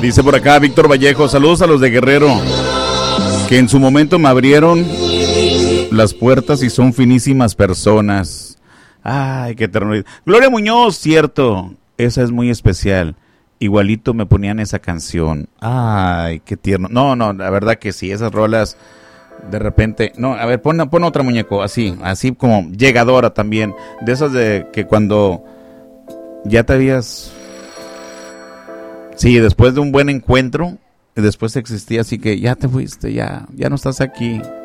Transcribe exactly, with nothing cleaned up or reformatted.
Dice por acá Víctor Vallejo, saludos a los de Guerrero, que en su momento me abrieron las puertas y son finísimas personas. Ay, qué ternura. Gloria Muñoz, cierto, esa es muy especial. Igualito me ponían esa canción. Ay, qué tierno. No, no, la verdad que sí, esas rolas de repente. No, a ver, pon, pon otra, muñeco, así, así como llegadora también. De esas de que cuando ya te habías... Sí, después de un buen encuentro, después existía, así que ya te fuiste, ya, ya no estás aquí.